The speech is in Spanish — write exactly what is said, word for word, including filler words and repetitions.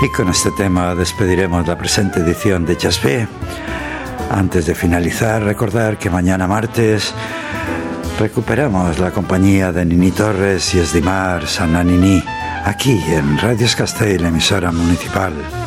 Y con este tema despediremos la presente edición de Jazz B. Antes de finalizar, recordar que mañana martes recuperamos la compañía de Nini Torres y Esdimar Sananini aquí en Radio Escastell, emisora municipal.